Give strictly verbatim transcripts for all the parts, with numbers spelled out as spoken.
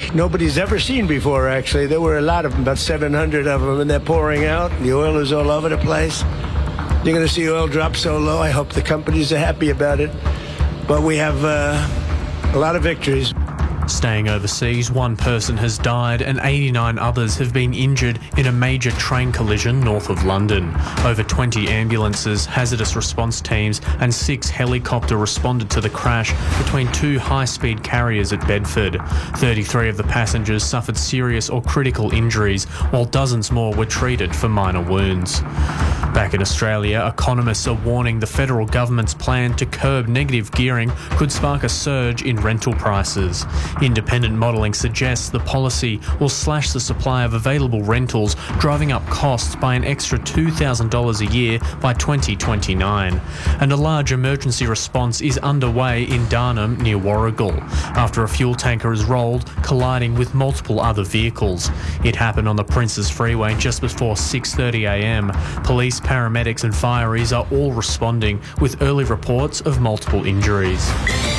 nobody's ever seen before, actually. There were a lot of them, about seven hundred of them, and they're pouring out. The oil is all over the place. You're going to see oil drop so low. I hope the companies are happy about it. But we have uh, a lot of victories. Staying overseas, one person has died and eighty-nine others have been injured in a major train collision north of London. Over twenty ambulances, hazardous response teams and six helicopters responded to the crash between two high-speed carriers at Bedford. thirty-three of the passengers suffered serious or critical injuries, while dozens more were treated for minor wounds. Back in Australia, economists are warning the federal government's plan to curb negative gearing could spark a surge in rental prices. Independent modelling suggests the policy will slash the supply of available rentals, driving up costs by an extra two thousand dollars a year by twenty twenty-nine. And a large emergency response is underway in Darnham near Warragul after a fuel tanker is rolled, colliding with multiple other vehicles. It happened on the Princes Freeway just before six thirty a m. Police, paramedics and fireys are all responding, with early reports of multiple injuries.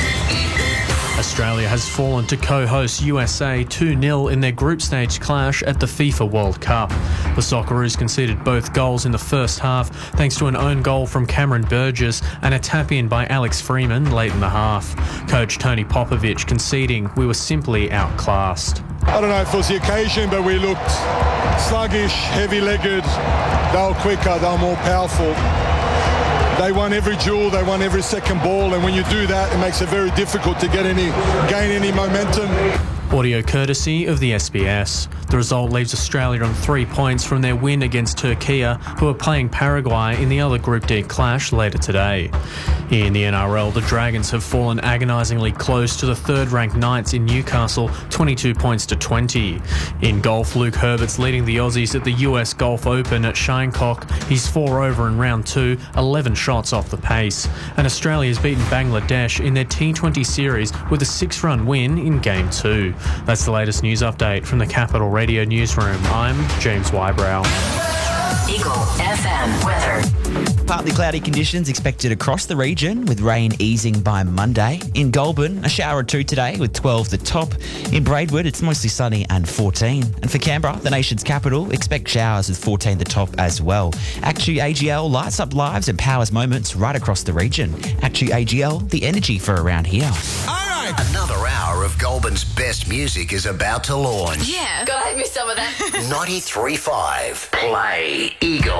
Australia has fallen to co-host U S A two nil in their group stage clash at the FIFA World Cup. The Socceroos conceded both goals in the first half thanks to an own goal from Cameron Burgess and a tap-in by Alex Freeman late in the half. Coach Tony Popovich conceding, "We were simply outclassed." I don't know if it was the occasion, but we looked sluggish, heavy-legged. They were quicker, they were more powerful. They won every duel, they won every second ball, and when you do that, it makes it very difficult to get any, gain any momentum. Audio courtesy of the S B S. The result leaves Australia on three points from their win against Turkey, who are playing Paraguay in the other Group D clash later today. In the N R L, the Dragons have fallen agonisingly close to the third-ranked Knights in Newcastle, twenty-two points to twenty. In golf, Luke Herbert's leading the Aussies at the U S Golf Open at Shinecock. He's four over in round two, eleven shots off the pace. And Australia's beaten Bangladesh in their T twenty series with a six-run win in Game two. That's the latest news update from the Capital Radio Newsroom. I'm James Wybrow. Eagle F M weather. Partly cloudy conditions expected across the region, with rain easing by Monday. In Goulburn, a shower or two today with twelve the top. In Braidwood, it's mostly sunny and fourteen. And for Canberra, the nation's capital, expect showers with fourteen the top as well. Actu A G L lights up lives and powers moments right across the region. Actu A G L, the energy for around here. Another hour of Goulburn's best music is about to launch. Yeah, gotta have me some of that. ninety-three point five Play Eagle.